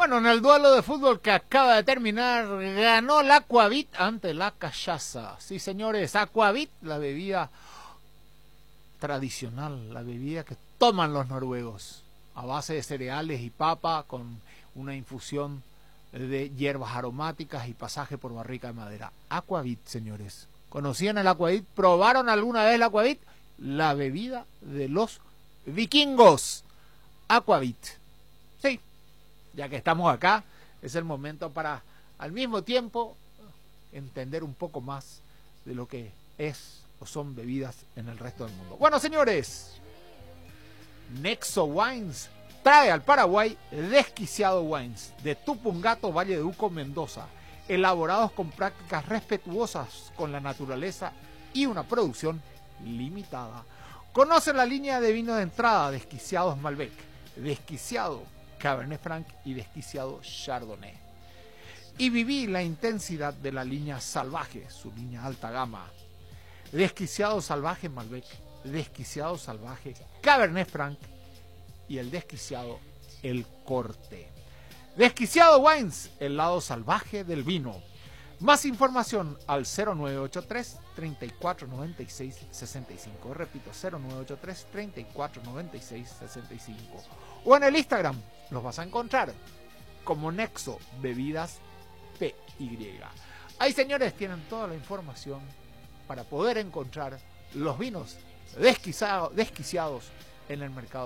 Bueno, en el duelo de fútbol que acaba de terminar, ganó el Aquavit ante la cachaza. Sí, señores, Aquavit, la bebida tradicional, la bebida que toman los noruegos, a base de cereales y papa, con una infusión de hierbas aromáticas y pasaje por barrica de madera. Aquavit, señores. ¿Conocían el Aquavit? ¿Probaron alguna vez el Aquavit? La bebida de los vikingos. Aquavit. Sí, ya que estamos acá, es el momento para, al mismo tiempo, entender un poco más de lo que es o son bebidas en el resto del mundo. Bueno, señores, Nexo Wines trae al Paraguay Desquiciado Wines de Tupungato, Valle de Uco, Mendoza, elaborados con prácticas respetuosas con la naturaleza y una producción limitada. Conoce la línea de vino de entrada: Desquiciados Malbec, Desquiciado Cabernet Franc y Desquiciado Chardonnay. Y viví la intensidad de la línea Salvaje, su línea alta gama. Desquiciado Salvaje Malbec, Desquiciado Salvaje Cabernet Franc y el Desquiciado El Corte. Desquiciado Wines, el lado salvaje del vino. Más información al 0983 3496 65. Repito, 0983 3496 65. O en el Instagram los vas a encontrar como Nexo Bebidas PY. Ahí, señores, tienen toda la información para poder encontrar los vinos desquiciados en el mercado.